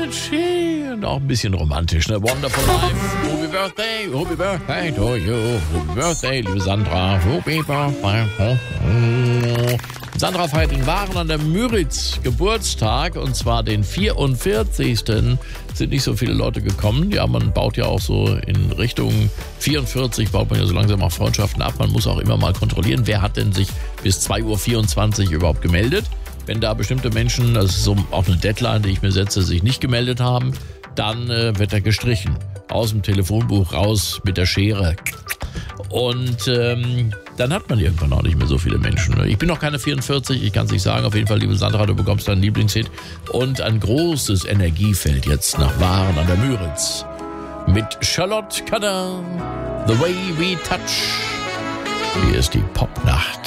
Richie. Und auch ein bisschen romantisch, ne? Wonderful Life. Happy Birthday to you. Happy Birthday, liebe Sandra. Happy Birthday. Sandra feiert in Waren an der Müritz Geburtstag, und zwar den 44. Sind nicht so viele Leute gekommen. Ja, man baut ja auch so in Richtung 44, baut man ja so langsam auch Freundschaften ab. Man muss auch immer mal kontrollieren, wer hat denn sich bis 2.24 Uhr überhaupt gemeldet. Wenn da bestimmte Menschen, das ist so auch eine Deadline, die ich mir setze, sich nicht gemeldet haben, dann wird er gestrichen. Aus dem Telefonbuch raus mit der Schere. Und dann hat man irgendwann auch nicht mehr so viele Menschen. Ich bin noch keine 44, ich kann es nicht sagen. Auf jeden Fall, liebe Sandra, du bekommst deinen Lieblingshit. Und ein großes Energiefeld jetzt nach Waren an der Müritz. Mit Charlotte Cadin, The Way We Touch. Hier ist die Popnacht.